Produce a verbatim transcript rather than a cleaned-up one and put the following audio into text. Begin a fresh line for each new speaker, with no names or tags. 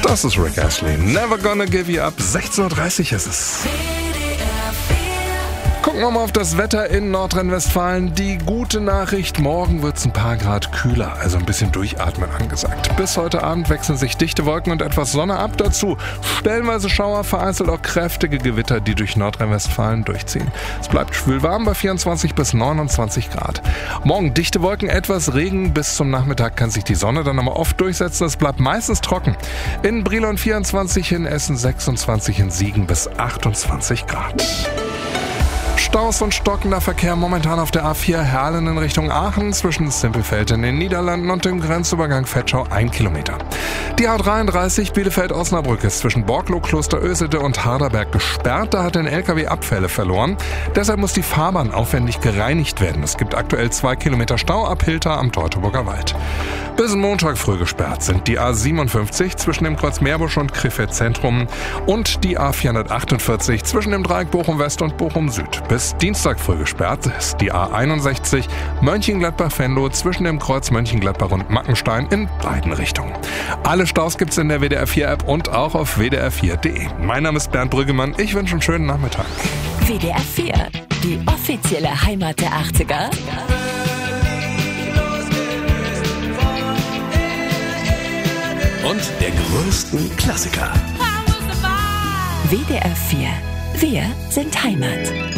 Das ist Rick Astley. Never Gonna Give You Up. sechzehn Uhr dreißig ist es. Gucken wir mal auf das Wetter in Nordrhein-Westfalen. Die gute Nachricht, morgen wird es ein paar Grad kühler, also ein bisschen durchatmen angesagt. Bis heute Abend wechseln sich dichte Wolken und etwas Sonne ab. Dazu stellenweise Schauer, vereinzelt auch kräftige Gewitter, die durch Nordrhein-Westfalen durchziehen. Es bleibt schwül warm bei vierundzwanzig bis neunundzwanzig Grad. Morgen dichte Wolken, etwas Regen. Bis zum Nachmittag kann sich die Sonne dann aber oft durchsetzen. Es bleibt meistens trocken. In Brilon vierundzwanzig, in Essen sechsundzwanzig, in Siegen bis achtundzwanzig Grad. Staus und stockender Verkehr momentan auf der A vier Herlen in Richtung Aachen zwischen Simpelfeld in den Niederlanden und dem Grenzübergang Vetschau ein Kilometer. Die A dreiunddreißig Bielefeld-Osnabrück ist zwischen Borglo, Klosterösede und Harderberg gesperrt. Da hat ein L K W Abfälle verloren. Deshalb muss die Fahrbahn aufwendig gereinigt werden. Es gibt aktuell zwei Kilometer Stau ab Hilter am Teutoburger Wald. Bis Montag früh gesperrt sind die A siebenundfünfzig zwischen dem Kreuz Meerbusch und Krefeld Zentrum und die A vierhundertachtundvierzig zwischen dem Dreieck Bochum West und Bochum Süd. Bis Dienstag früh gesperrt ist die A einundsechzig Mönchengladbach-Venlo zwischen dem Kreuz Mönchengladbach und Mackenstein in beiden Richtungen. Alle Staus gibt's in der W D R vier App und auch auf w d r vier punkt d e. Mein Name ist Bernd Brüggemann. Ich wünsche einen schönen Nachmittag.
W D R vier, die offizielle Heimat der achtziger.
Und der größten Klassiker.
W D R vier. Wir sind Heimat.